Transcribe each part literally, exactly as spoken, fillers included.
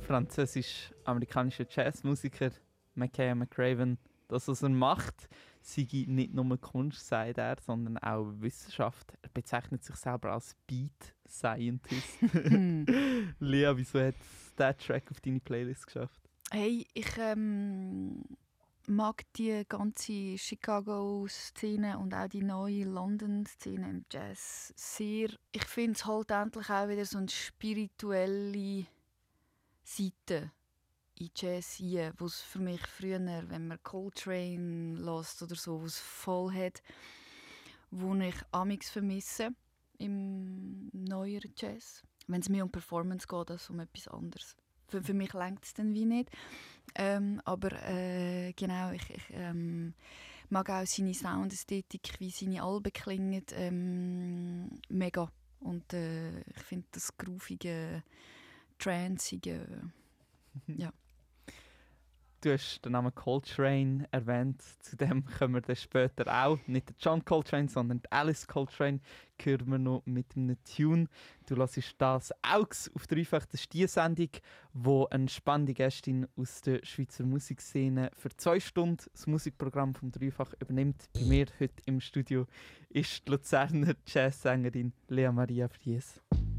französisch-amerikanischer Jazzmusiker Makaya McCraven, das, was er macht, sei nicht nur Kunst, sagt er, sondern auch Wissenschaft. Er bezeichnet sich selber als Beat Scientist. Lea, wieso hat es diesen Track auf deine Playlist geschafft? Hey, ich ähm, mag die ganze Chicago-Szene und auch die neue London-Szene im Jazz sehr. Ich finde es halt endlich auch wieder so eine spirituelle Seite in Jazz rein, wo es für mich früher, wenn man Coltrane hört oder so, wo es voll hat, wo ich amix vermisse im neueren Jazz. Wenn es mehr um Performance geht als um etwas anderes. Für, für mich reicht es dann wie nicht. Ähm, aber äh, genau, ich, ich ähm, mag auch seine Soundästhetik, wie seine Alben klingen, ähm, mega. Und äh, ich finde das groovige, trancige, ja. Du hast den Namen Coltrane erwähnt, zu dem kommen wir dann später auch. Nicht der John Coltrane, sondern die Alice Coltrane hören wir noch mit einem Tune. Du hörst das «Augs» auf Dreifach, das ist die Sendung, wo eine spannende Gästin aus der Schweizer Musikszene für zwei Stunden das Musikprogramm vom Dreifach übernimmt. Bei mir heute im Studio ist die Luzerner Jazzsängerin Lea Maria Fries.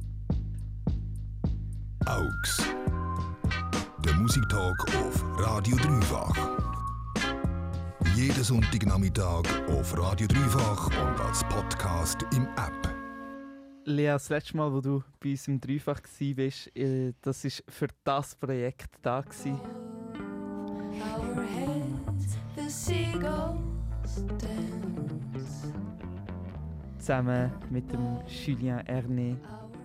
«Augs». Der Musiktalk auf Radio Dreifach. Jeden Sonntagnachmittag auf Radio Dreifach und als Podcast im App. Lea, das letzte Mal, wo du bei uns im Dreifach warst, das war für das Projekt da. Gewesen. Our heads, the seagulls dance. Zusammen mit dem Julien Erné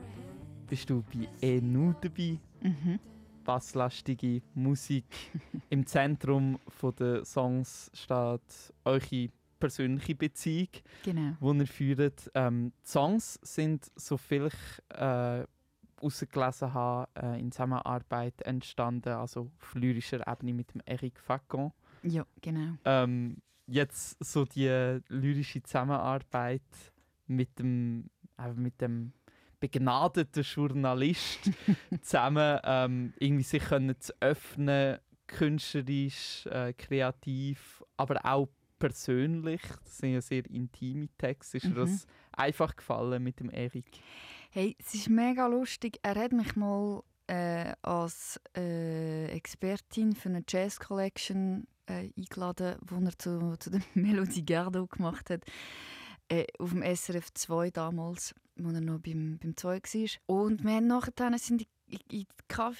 bist du bei «E Nu» dabei. Mhm. Basslastige Musik. Im Zentrum der Songs steht eure persönliche Beziehung, Genau. die ihr führt. Ähm, die Songs sind, so viel ich äh, herausgelesen habe, äh, in Zusammenarbeit entstanden, also auf lyrischer Ebene mit dem Eric Facon. Ja, genau. Ähm, jetzt so die lyrische Zusammenarbeit mit dem, äh, mit dem begnadeter Journalist zusammen ähm, irgendwie sich können zu öffnen, künstlerisch, äh, kreativ, aber auch persönlich. Das sind ja sehr intime Texte. Ist dir das Mhm. einfach gefallen mit dem Erik? Hey, es ist mega lustig. Er hat mich mal äh, als äh, Expertin für eine Jazz Collection äh, eingeladen, wo er zu, zu der Melodie Gardot gemacht hat. Äh, auf dem S R F zwei damals, wo er noch beim, beim zwei war. Und wir haben nachher sind in, in die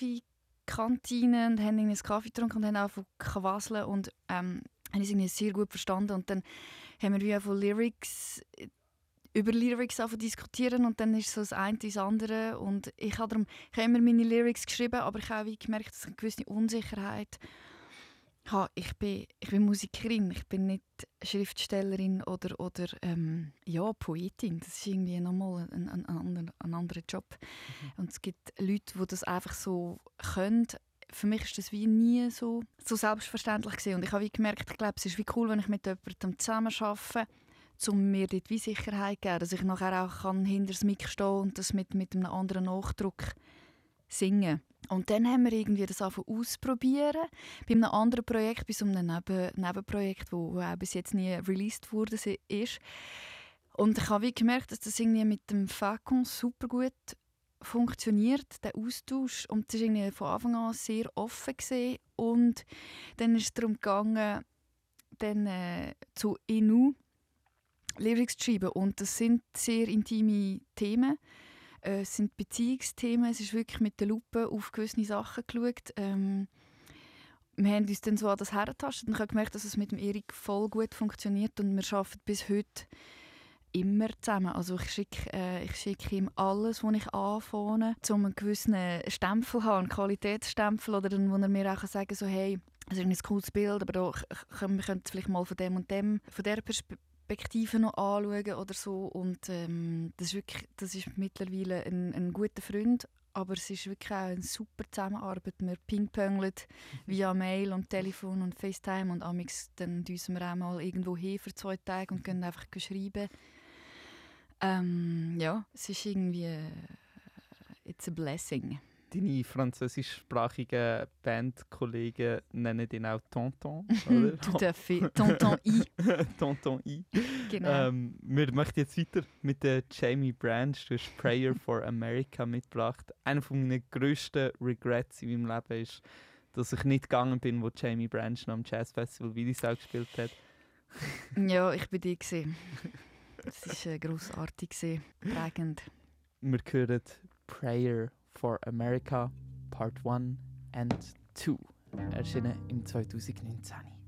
Kaffeekantine und haben einen Kaffee getrunken und haben angefangen zu quasseln und ähm, haben uns irgendwie sehr gut verstanden. Und dann haben wir wie auch von Lyrics, über Lyrics angefangen zu diskutieren und dann ist so das eine das andere. Und ich habe darum, ich habe immer meine Lyrics geschrieben, aber ich habe auch gemerkt, dass ich eine gewisse Unsicherheit habe. Ich bin, ich bin Musikerin, ich bin nicht Schriftstellerin oder, oder ähm, ja, Poetin. Das ist irgendwie nochmal ein, ein, ein, anderer, ein anderer Job. Mhm. Und es gibt Leute, die das einfach so können. Für mich ist das wie nie so, so selbstverständlich gewesen. Und ich habe wie gemerkt, ich glaube, es ist wie cool, wenn ich mit jemandem zusammen arbeite, um mir dort wie Sicherheit zu geben, dass ich nachher auch kann hinter das Mikro stehen und das mit, mit einem anderen Nachdruck singen. Und dann haben wir irgendwie das angefangen ausprobieren. Bei einem anderen Projekt, bei so einem Neben- Nebenprojekt, das wo, wo bis jetzt nie released wurde ist. Und ich habe wie gemerkt, dass das irgendwie mit dem Facon super gut funktioniert, der Austausch. Und das war irgendwie von Anfang an sehr offen gewesen. Und dann ist es darum gegangen, dann, äh, zu «E Nu» Lyrics zu schreiben. Und das sind sehr intime Themen. Äh, es sind Beziehungsthemen. Es ist wirklich mit der Lupe auf gewisse Sachen geschaut. Ähm, wir haben uns dann so an das hergetastet und ich habe gemerkt, dass es mit dem Erik voll gut funktioniert und wir arbeiten bis heute immer zusammen. Also ich schicke, äh, ich schicke ihm alles, was ich anfange, um einen gewissen Stempel zu haben, einen Qualitätsstempel, oder dann, wo er mir auch sagen kann, so, hey, das ist ein cooles Bild, aber da, wir können es vielleicht mal von dem und dem, von dieser Perspektive Perspektive noch anschauen oder so. Und ähm, das ist wirklich, das ist mittlerweile ein, ein guter Freund, aber es ist wirklich auch eine super Zusammenarbeit. Wir pingpongeln via Mail und Telefon und FaceTime und amix dann düsen wir auch mal irgendwo hin für zwei Tage und können einfach schreiben. Ähm, ja, es ist irgendwie, it's a blessing. Deine französischsprachigen Bandkollegen nennen ihn auch Tonton, oder? Tout à fait. Tonton I. Tonton I. Genau. Ähm, wir machen jetzt weiter mit der Jamie Branch. Du hast Prayer for America mitgebracht. Einer meiner grössten Regrets in meinem Leben ist, dass ich nicht gegangen bin, wo Jamie Branch noch am Jazz Festival Willisau gespielt hat. Ja, ich bin die gesehen. Es war äh, grossartig, gewesen, prägend. Wir hören Prayer for America Part eins and zwei, erschienen im zwanzig neunzehn.